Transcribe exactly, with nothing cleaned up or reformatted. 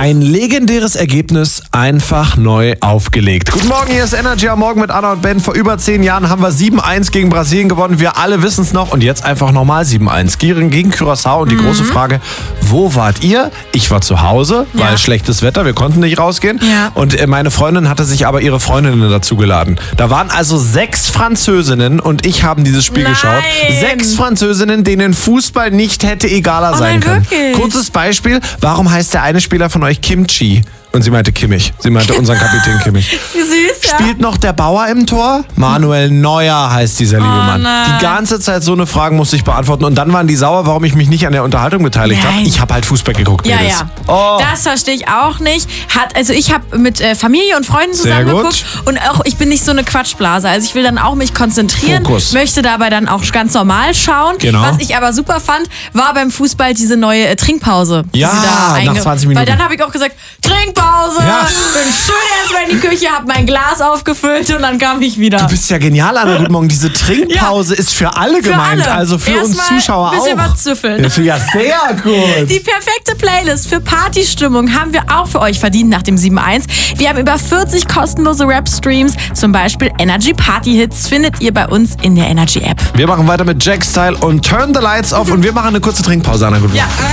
Ein legendäres Ergebnis einfach neu aufgelegt. Guten Morgen, hier ist Energy am Morgen mit Anna und Ben. Vor über zehn Jahren haben wir sieben eins gegen Brasilien gewonnen. Wir alle wissen es noch. Und jetzt einfach nochmal sieben eins gegen, gegen Curaçao. Und die mhm. große Frage, wo wart ihr? Ich war zu Hause, ja. weil schlechtes Wetter, wir konnten nicht rausgehen. Ja. Und meine Freundin hatte sich aber ihre Freundinnen dazu geladen. Da waren also sechs Französinnen und ich haben dieses Spiel Nein. geschaut. Sechs Französinnen, denen Fußball nicht hätte egaler oh sein nein, können. Wirklich? Kurzes Beispiel, warum heißt der eine Spieler von euch Kimchi? Und sie meinte Kimmich. Sie meinte unseren Kapitän Kimmich. Wie süß, ja. Spielt noch der Bauer im Tor? Manuel Neuer heißt dieser liebe Oh Mann. nein. Die ganze Zeit so eine Frage musste ich beantworten. Und dann waren die sauer, warum ich mich nicht an der Unterhaltung beteiligt habe. Nein. Ich habe halt Fußball geguckt. Ja, Mädels. ja. Oh. Das verstehe ich auch nicht. Hat, also ich habe mit äh, Familie und Freunden Sehr zusammen gut. geguckt und auch ich bin nicht so eine Quatschblase. Also ich will dann auch mich konzentrieren, Fokus. möchte dabei dann auch ganz normal schauen. Genau. Was ich aber super fand, war beim Fußball diese neue äh, Trinkpause. die Ja, sie da nach einge- zwanzig Minuten. Weil dann habe ich auch gesagt, Trinkpause. Ja. Bin schön erstmal in die Küche, habe mein Glas aufgefüllt und dann kam ich wieder. Du bist ja genial, Anna. Guten Morgen. Diese Trinkpause ja. ist für alle Für gemeint. alle. Also für Erst uns mal Zuschauer ein bisschen auch. was züffeln. Ja, ja, sehr gut. Die perfekte Playlist für Partystimmung haben wir auch für euch verdient nach dem sieben eins. Wir haben über vierzig kostenlose Rap-Streams, zum Beispiel Energy Party Hits, findet ihr bei uns in der Energy App. Wir machen weiter mit Jack Style und Turn the Lights Off und wir machen eine kurze Trinkpause, Anna. Guten Morgen. Ja.